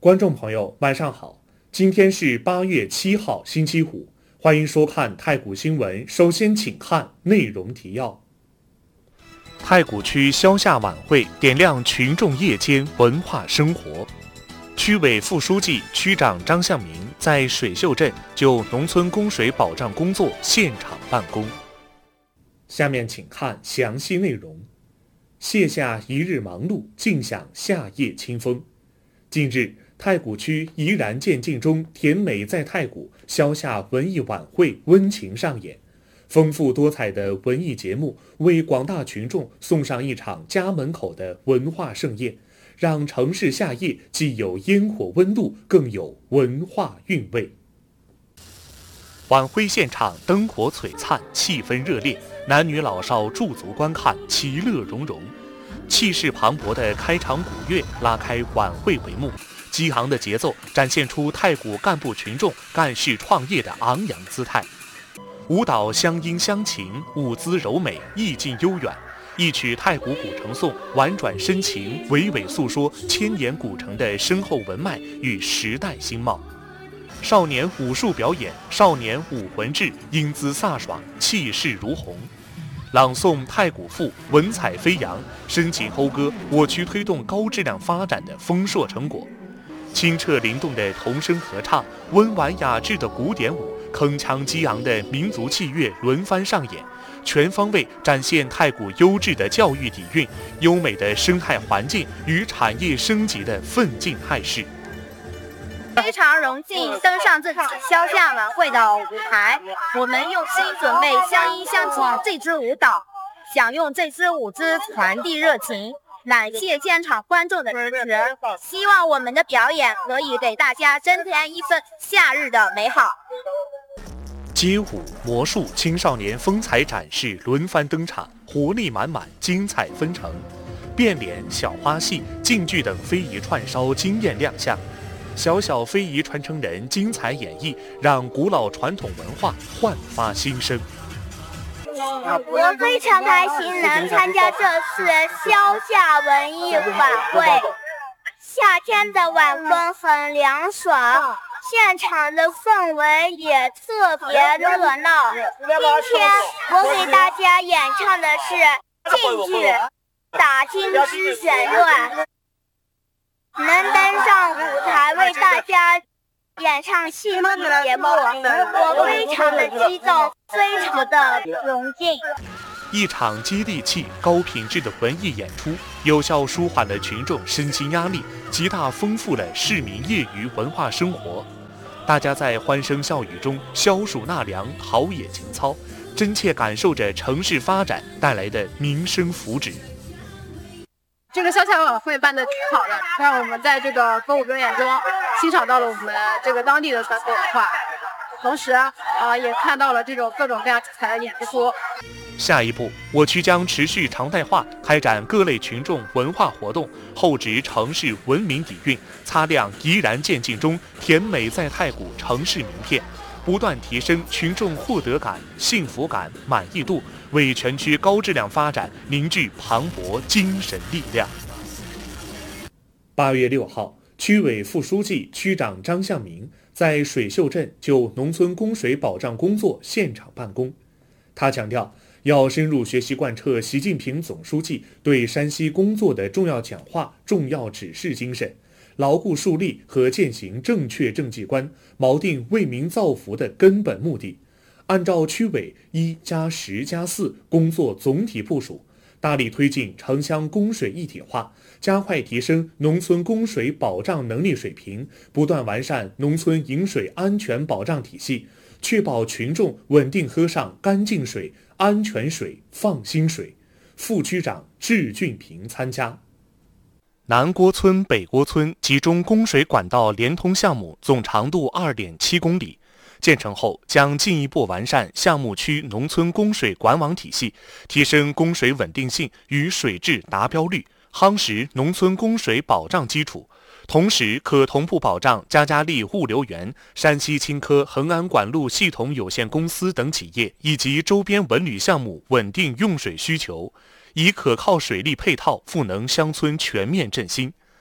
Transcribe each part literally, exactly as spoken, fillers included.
观众朋友，晚上好，今天是八月七号，星期五，欢迎收看太谷新闻。首先，请看内容提要。太谷区消夏晚会点亮群众夜间文化生活。区委副书记、区长张向明在水秀镇就农村供水保障工作现场办公。下面请看详细内容。卸下一日忙碌，尽享夏夜清风。近日，太谷区怡然渐进中甜美在太谷消夏文艺晚会温情上演，丰富多彩的文艺节目为广大群众送上一场家门口的文化盛宴，让城市夏夜既有烟火温度，更有文化韵味。晚会现场灯火璀璨，气氛热烈，男女老少驻足观看，其乐融融。气势磅礴的开场鼓乐拉开晚会帷幕，激昂的节奏展现出太谷干部群众干事创业的昂扬姿态。舞蹈乡音乡情，舞姿柔美，意境悠远。一曲太谷古城颂，婉转深情，娓娓诉说千年古城的深厚文脉与时代新貌。少年武术表演，少年武魂志，英姿飒爽，气势如虹。朗诵太谷赋，文采飞扬，深情讴歌我区推动高质量发展的丰硕成果。清澈灵动的童声合唱，温婉雅致的古典舞，铿锵激昂的民族器乐轮番上演，全方位展现太谷优质的教育底蕴、优美的生态环境与产业升级的奋进态势。 非常荣幸登上这次消夏晚会的舞台，我们用心准备乡音乡情这支舞蹈，想用这支舞姿传递热情，感谢现场观众的支持，希望我们的表演可以给大家增添一份夏日的美好。 街舞、魔术、青少年风采展示轮番登场，活力满满，精彩纷呈。变脸、小花戏、京剧等非遗串烧惊艳亮相，小小非遗传承人精彩演绎，让古老传统文化焕发新生。 我非常开心能参加这次消夏文艺晚会，夏天的晚风很凉爽，现场的氛围也特别热闹。今天我给大家演唱的是京剧《打金枝选乱》，能登上舞台为大家演唱戏剧节目，我非常的激动，非常的荣幸。 一场接地气、高品质的文艺演出，有效舒缓了群众身心压力，极大丰富了市民业余文化生活。大家在欢声笑语中消暑纳凉，陶冶情操，真切感受着城市发展带来的民生福祉。 这个消夏晚会办得挺好的，让我们在这个歌舞表演中欣赏到了我们这个当地的传统文化，同时啊、呃、也看到了这种各种各样精彩的演出。 下一步，我区将持续常态化开展各类群众文化活动，厚植城市文明底蕴，擦亮怡然渐进中甜美在太谷城市名片，不断提升群众获得感、幸福感、满意度，为全区高质量发展凝聚磅礴精神力量。八月六号，区委副书记、区长张向明在水秀镇就农村供水保障工作现场办公。他强调，要深入学习贯彻习近平总书记对山西工作的重要讲话、重要指示精神，牢固树立和践行正确政绩观，锚定为民造福的根本目的。按照区委一加十加四工作总体部署，大力推进城乡供水一体化，加快提升农村供水保障能力水平，不断完善农村饮水安全保障体系，确保群众稳定喝上干净水、安全水、放心水。副区长质俊平参加。南郭村、北郭村集中供水管道连通项目总长度 二点七公里，建成后将进一步完善项目区农村供水管网体系，提升供水稳定性与水质达标率，夯实农村供水保障基础。同时可同步保障加加利物流园、山西青稞恒安管路系统有限公司等企业以及周边文旅项目稳定用水需求，以可靠水利配套赋能乡村全面振兴。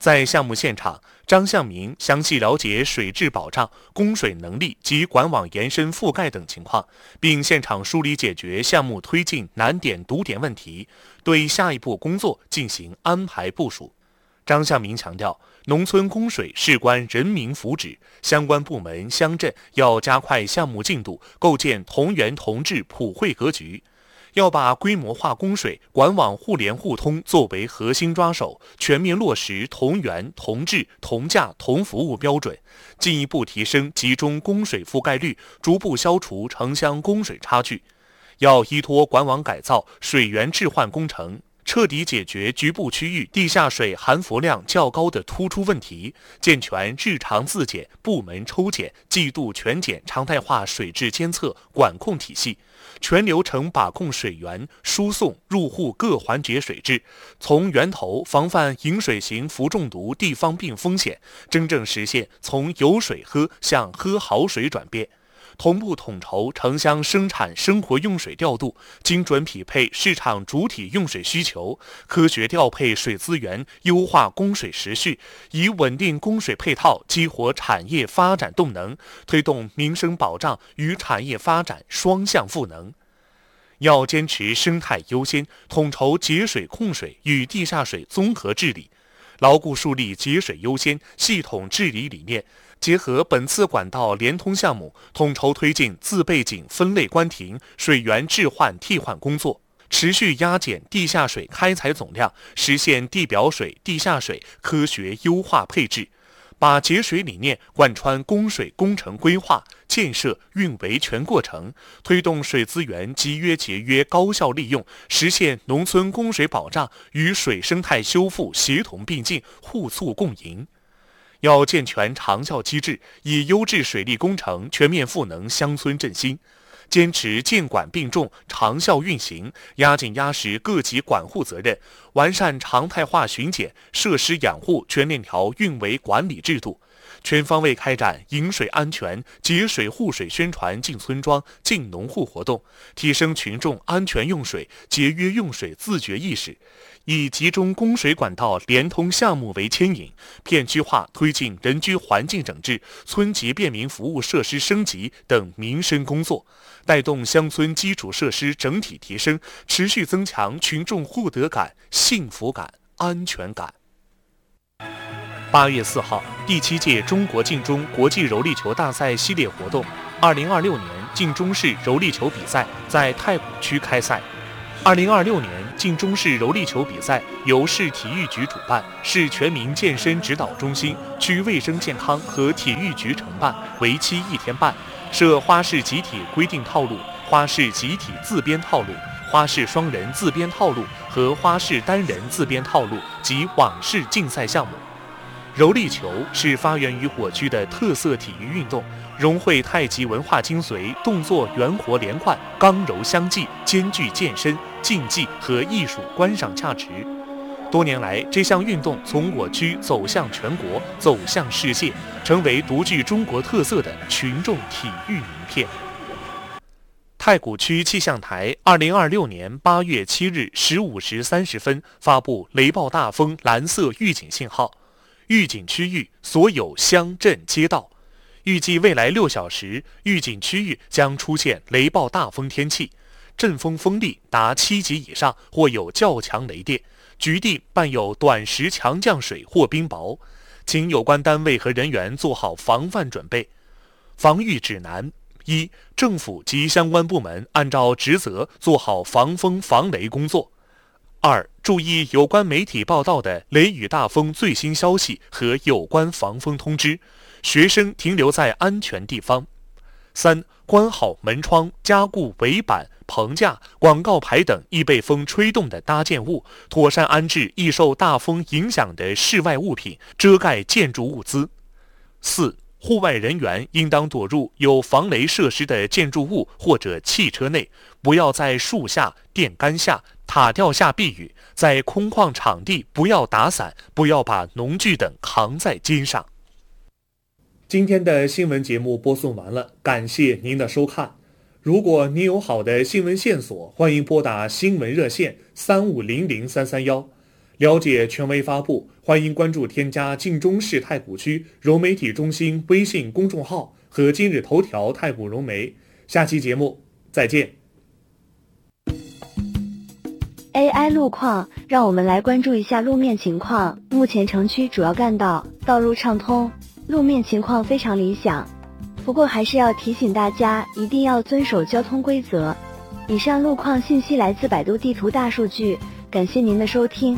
在项目现场，张向明详细了解水质保障、供水能力及管网延伸覆盖等情况，并现场梳理解决项目推进难点堵点问题，对下一步工作进行安排部署。张向明强调，农村供水事关人民福祉，相关部门乡镇要加快项目进度，构建同源同治普惠格局。要把规模化供水、管网互联互通作为核心抓手，全面落实同源、同质、同价、同服务标准，进一步提升集中供水覆盖率，逐步消除城乡供水差距。要依托管网改造、水源置换工程，彻底解决局部区域地下水含氟量较高的突出问题，健全日常自检、部门抽检、季度全检常态化水质监测管控体系，全流程把控水源、输送、入户各环节水质，从源头防范饮水型氟中毒地方病风险，真正实现从有水喝向喝好水转变。同步统筹城乡生产生活用水调度，精准匹配市场主体用水需求，科学调配水资源，优化供水时序，以稳定供水配套激活产业发展动能，推动民生保障与产业发展双向赋能。要坚持生态优先，统筹节水控水与地下水综合治理，牢固树立节水优先系统治理理念，结合本次管道联通项目，统筹推进自备井分类关停、水源置换替换工作，持续压减地下水开采总量，实现地表水、地下水科学优化配置，把节水理念贯穿供水工程规划、建设、运维全过程，推动水资源集约节约高效利用，实现农村供水保障与水生态修复协同并进、互促共赢。要健全长效机制，以优质水利工程全面赋能乡村振兴，坚持监管并重、长效运行，压紧压实各级管护责任，完善常态化巡检、设施养护全链条运维管理制度，全方位开展饮水安全、节水护水宣传进村庄、进农户活动，提升群众安全用水、节约用水自觉意识。以集中供水管道联通项目为牵引，片区化推进人居环境整治、村级便民服务设施升级等民生工作，带动乡村基础设施整体提升，持续增强群众获得感、幸福感、安全感。八月四号，第七届中国劲中国际柔力球大赛系列活动二零二六年劲中市柔力球比赛在太谷区开赛。二零二六年劲中市柔力球比赛由市体育局主办，市全民健身指导中心、区卫生健康和体育局承办，为期一天半，设花式集体规定套路、花式集体自编套路、花式双人自编套路和花式单人自编套路及网式竞赛项目。柔力球是发源于我区的特色体育运动，融汇太极文化精髓，动作圆活连贯，刚柔相济，兼具健身、竞技和艺术观赏价值。多年来，这项运动从我区走向全国，走向世界，成为独具中国特色的群众体育名片。太谷区气象台二零二六年八月七日十五时三十分发布雷暴大风蓝色预警信号，预警区域所有乡镇街道。预计未来六小时，预警区域将出现雷暴大风天气，阵风风力达七级以上，或有较强雷电，局地伴有短时强降水或冰雹，请有关单位和人员做好防范准备。防御指南：一、政府及相关部门按照职责做好防风防雷工作。二、注意有关媒体报道的雷雨大风最新消息和有关防风通知，学生停留在安全地方。三、关好门窗，加固围板、棚架、广告牌等易被风吹动的搭建物，妥善安置易受大风影响的室外物品，遮盖建筑物资。四、户外人员应当躲入有防雷设施的建筑物或者汽车内，不要在树下、电杆下、塔吊下避雨，在空旷场地不要打伞，不要把农具等扛在肩上。 今天的新闻节目播送完了，感谢您的收看。如果您有好的新闻线索，欢迎拨打新闻热线三五零零三三幺。 了解权威发布，欢迎关注添加晋中市太谷区融媒体中心微信公众号和今日头条太谷融媒。下期节目再见。 A I 路况，让我们来关注一下路面情况。目前城区主要干道道路畅通，路面情况非常理想。不过还是要提醒大家，一定要遵守交通规则。以上路况信息来自百度地图大数据，感谢您的收听。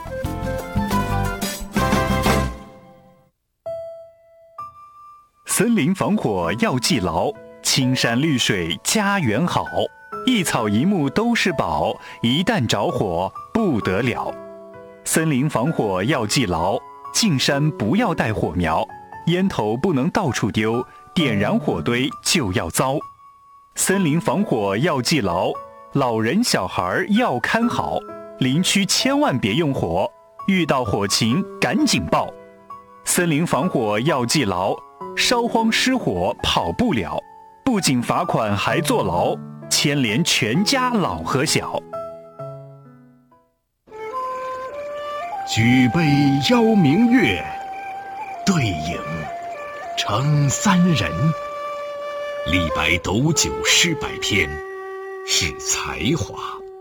森林防火要记牢，青山绿水家园好，一草一木都是宝，一旦着火不得了。森林防火要记牢，进山不要带火苗，烟头不能到处丢，点燃火堆就要遭。森林防火要记牢，老人小孩要看好，林区千万别用火，遇到火情赶紧报。森林防火要记牢，烧荒失火跑不了，不仅罚款还坐牢，牵连全家老和小。 举杯邀明月，对影成三人。李白斗酒诗百篇，是才华。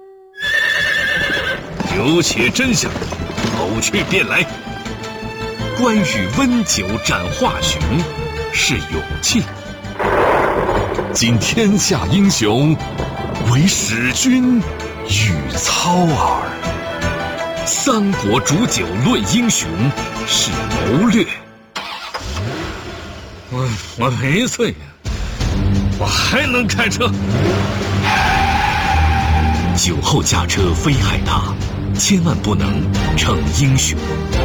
有且真相，口去便来。关羽温酒斩华雄，是勇气。今天下英雄，唯使君与操耳。三国煮酒论英雄，是谋略。我我没醉呀，我还能开车。酒后驾车非害大，千万不能逞英雄。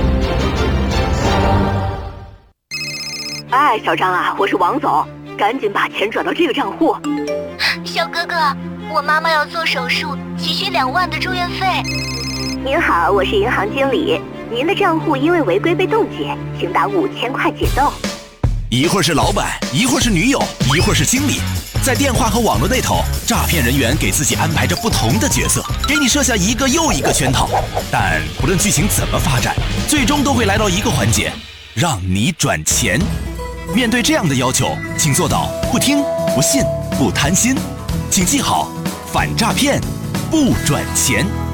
哎，小张啊，我是王总，赶紧把钱转到这个账户。 小哥哥，我妈妈要做手术，急需两万的住院费。 您好，我是银行经理，您的账户因为违规被冻结，请打五千块解冻。 一会儿是老板，一会儿是女友，一会儿是经理，在电话和网络那头，诈骗人员给自己安排着不同的角色，给你设下一个又一个圈套。但不论剧情怎么发展，最终都会来到一个环节，让你转钱。面对这样的要求，请做到不听、不信、不贪心。请记好，反诈骗不转钱。